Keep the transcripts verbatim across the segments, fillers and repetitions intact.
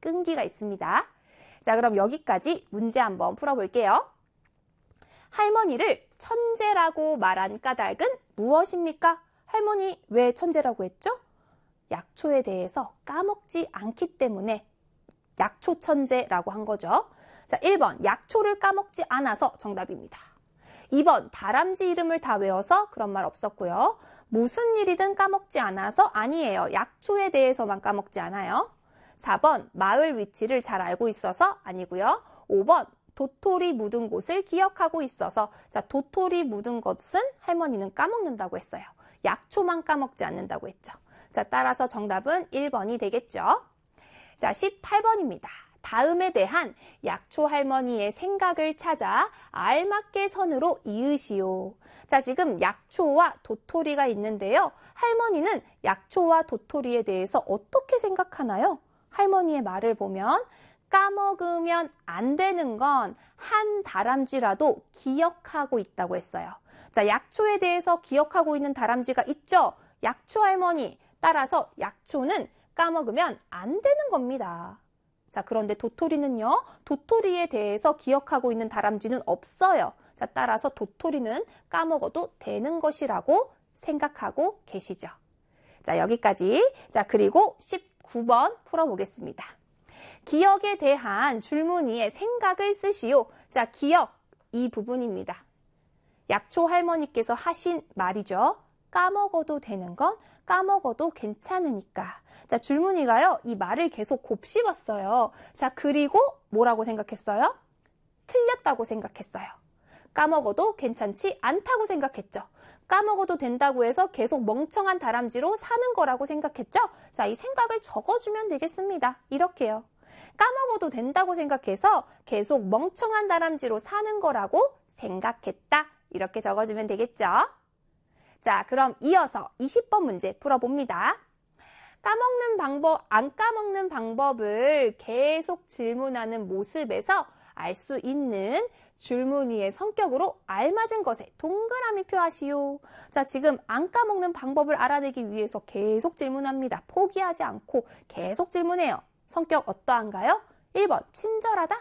끈기가 있습니다. 자, 그럼 여기까지 문제 한번 풀어볼게요. 할머니를 천재라고 말한 까닭은 무엇입니까? 할머니 왜 천재라고 했죠? 약초에 대해서 까먹지 않기 때문에 약초 천재라고 한 거죠. 자, 일 번 약초를 까먹지 않아서 정답입니다. 이 번 다람쥐 이름을 다 외워서 그런 말 없었고요. 무슨 일이든 까먹지 않아서 아니에요. 약초에 대해서만 까먹지 않아요. 사 번 마을 위치를 잘 알고 있어서 아니고요. 오 번 도토리 묻은 곳을 기억하고 있어서 자, 도토리 묻은 것은 할머니는 까먹는다고 했어요. 약초만 까먹지 않는다고 했죠. 자, 따라서 정답은 일 번이 되겠죠. 자, 십팔 번입니다. 다음에 대한 약초 할머니의 생각을 찾아 알맞게 선으로 이으시오. 자, 지금 약초와 도토리가 있는데요. 할머니는 약초와 도토리에 대해서 어떻게 생각하나요? 할머니의 말을 보면 까먹으면 안 되는 건 한 다람쥐라도 기억하고 있다고 했어요. 자, 약초에 대해서 기억하고 있는 다람쥐가 있죠? 약초 할머니. 따라서 약초는 까먹으면 안 되는 겁니다. 자, 그런데 도토리는요. 도토리에 대해서 기억하고 있는 다람쥐는 없어요. 자, 따라서 도토리는 까먹어도 되는 것이라고 생각하고 계시죠. 자, 여기까지. 자, 그리고 십구 번 풀어보겠습니다. 기억에 대한 줄무늬에 생각을 쓰시오. 자, 기억 이 부분입니다. 약초 할머니께서 하신 말이죠. 까먹어도 되는 건 까먹어도 괜찮으니까. 자, 줄무늬가요. 이 말을 계속 곱씹었어요. 자, 그리고 뭐라고 생각했어요? 틀렸다고 생각했어요. 까먹어도 괜찮지 않다고 생각했죠. 까먹어도 된다고 해서 계속 멍청한 다람쥐로 사는 거라고 생각했죠. 자, 이 생각을 적어주면 되겠습니다. 이렇게요. 까먹어도 된다고 생각해서 계속 멍청한 다람쥐로 사는 거라고 생각했다. 이렇게 적어주면 되겠죠. 자, 그럼 이어서 이십 번 문제 풀어봅니다. 까먹는 방법, 안 까먹는 방법을 계속 질문하는 모습에서 알 수 있는 줄무늬의 성격으로 알맞은 것에 동그라미 표하시오. 자, 지금 안 까먹는 방법을 알아내기 위해서 계속 질문합니다. 포기하지 않고 계속 질문해요. 성격 어떠한가요? 일 번 친절하다?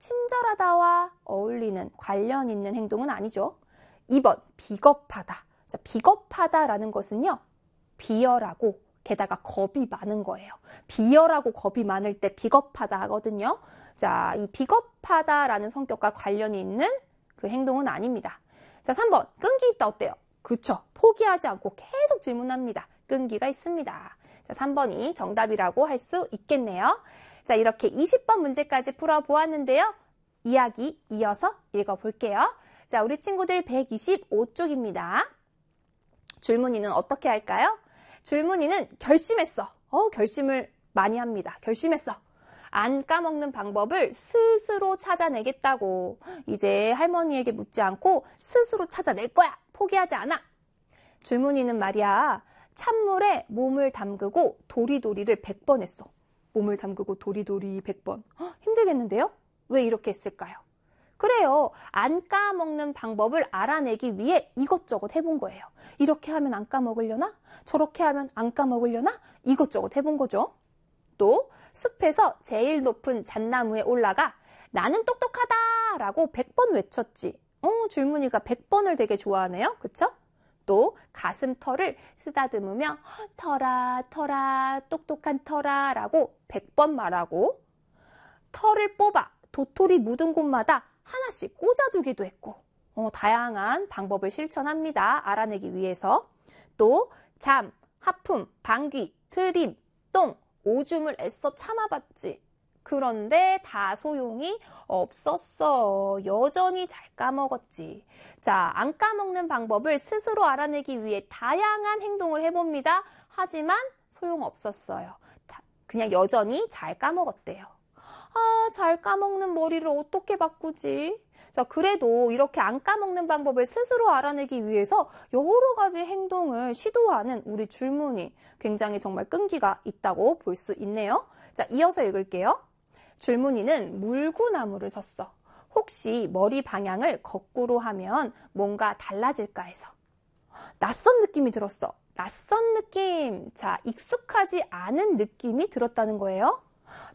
친절하다와 어울리는 관련 있는 행동은 아니죠. 이 번 비겁하다. 자, 비겁하다라는 것은요. 비열하고 게다가 겁이 많은 거예요. 비열하고 겁이 많을 때 비겁하다 하거든요. 자, 이 비겁하다라는 성격과 관련이 있는 그 행동은 아닙니다. 자, 삼 번 끈기 있다 어때요? 그쵸. 포기하지 않고 계속 질문합니다. 끈기가 있습니다. 자, 삼 번이 정답이라고 할 수 있겠네요. 자, 이렇게 이십 번 문제까지 풀어보았는데요. 이야기 이어서 읽어볼게요. 자, 우리 친구들 백이십오 쪽입니다. 줄무늬는 어떻게 할까요? 줄무늬는 결심했어. 어, 결심을 많이 합니다. 결심했어. 안 까먹는 방법을 스스로 찾아내겠다고. 이제 할머니에게 묻지 않고 스스로 찾아낼 거야. 포기하지 않아. 줄무늬는 말이야. 찬물에 몸을 담그고 도리도리를 백 번 했어. 몸을 담그고 도리도리 백 번. 헉, 힘들겠는데요? 왜 이렇게 했을까요? 그래요. 안 까먹는 방법을 알아내기 위해 이것저것 해본 거예요. 이렇게 하면 안 까먹으려나? 저렇게 하면 안 까먹으려나? 이것저것 해본 거죠. 또 숲에서 제일 높은 잣나무에 올라가 나는 똑똑하다 라고 백 번 외쳤지. 어, 줄무늬가 백 번을 되게 좋아하네요. 그쵸? 또 가슴털을 쓰다듬으며 털아 털아 똑똑한 털아 라고 백 번 말하고 털을 뽑아 도토리 묻은 곳마다 하나씩 꽂아두기도 했고 어, 다양한 방법을 실천합니다. 알아내기 위해서. 또 잠, 하품, 방귀, 트림, 똥, 오줌을 애써 참아봤지. 그런데 다 소용이 없었어. 여전히 잘 까먹었지. 자, 안 까먹는 방법을 스스로 알아내기 위해 다양한 행동을 해봅니다. 하지만 소용없었어요. 그냥 여전히 잘 까먹었대요. 아, 잘 까먹는 머리를 어떻게 바꾸지? 자, 그래도 이렇게 안 까먹는 방법을 스스로 알아내기 위해서 여러 가지 행동을 시도하는 우리 줄무늬. 굉장히 정말 끈기가 있다고 볼 수 있네요. 자, 이어서 읽을게요. 줄무늬는 물구나무를 섰어. 혹시 머리 방향을 거꾸로 하면 뭔가 달라질까 해서. 낯선 느낌이 들었어. 낯선 느낌. 자, 익숙하지 않은 느낌이 들었다는 거예요.